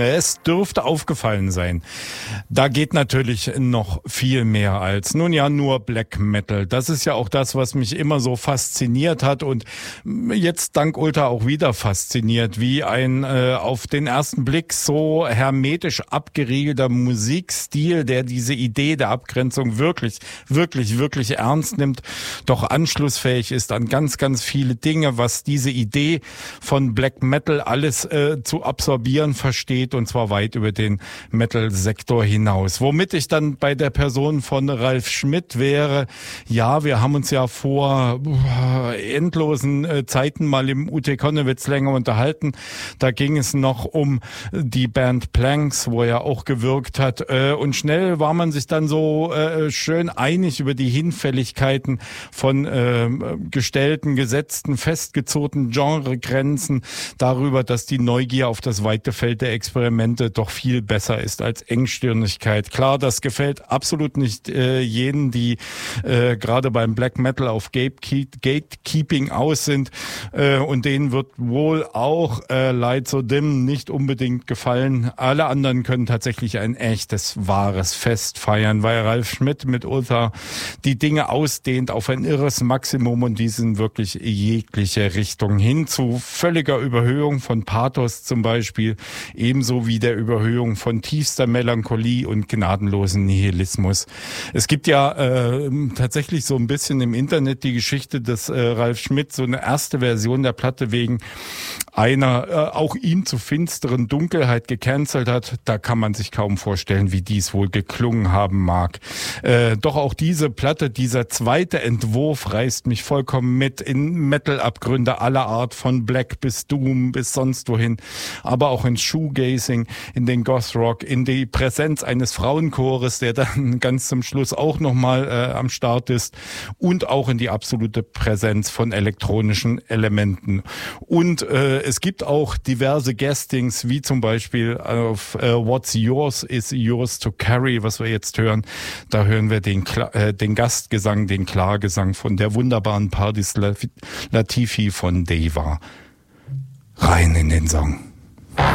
Es dürfte aufgefallen sein. Da geht natürlich noch viel mehr als nun ja nur Black Metal. Das ist ja auch das, was mich immer so fasziniert hat und jetzt dank Ultra auch wieder fasziniert, wie ein auf den ersten Blick so hermetisch abgeriegelter Musikstil, der diese Idee der Abgrenzung wirklich ernst nimmt, doch anschlussfähig ist an ganz, ganz viele Dinge, was diese Idee von Black Metal alles zu absorbieren versteht, und zwar weit über den Metal-Sektor hinaus. Womit ich dann bei der Person von Ralf Schmidt wäre, ja, wir haben uns ja vor endlosen Zeiten mal im UT Konnewitz länger unterhalten. Da ging es noch um die Band Planks, wo er auch gewirkt hat. Und schnell war man sich dann so schön einig über die Hinfälligkeiten von gestellten, gesetzten, festgezogenen Genregrenzen, darüber, dass die Neugier auf das weite Feld der Experimente doch viel besser ist als Engstirnigkeit. Klar, das gefällt absolut nicht jenen, die gerade beim Black Metal auf Gatekeeping aus sind, und denen wird wohl auch Light So Dim nicht unbedingt gefallen. Alle anderen können tatsächlich ein echtes, wahres Fest feiern, weil Ralf Schmidt mit Ultra die Dinge ausdehnt auf ein irres Maximum und diesen wirklich jegliche Richtung hin zu völliger Überhöhung von Pathos zum Beispiel, ebenso wie der Überhöhung von tiefster Melancholie und gnadenlosen Nihilismus. Es gibt ja tatsächlich so ein bisschen im Internet die Geschichte, dass Ralf Schmidt so eine erste Version der Platte wegen einer auch ihm zu finsteren Dunkelheit gecancelt hat. Da kann man sich kaum vorstellen, wie dies wohl geklungen haben mag. Doch auch diese Platte, dieser zweite Entwurf reißt mich vollkommen mit in Metal-Abgründe aller Art, von Black bis Doom bis sonst wohin, aber auch in Shoegazing, in den Goth-Rock, in die Präsenz eines Frauenchores, der dann ganz zum Schluss auch nochmal am Start ist, und auch in die absolute Präsenz von elektronischen Elementen. Und es gibt auch diverse Guestings, wie zum Beispiel auf What's Yours is Yours to Carry, was wir jetzt hören. Da hören wir den Gastgesang, den Klargesang von der wunderbaren Pardis Latifi von Deva. Rein in den Song.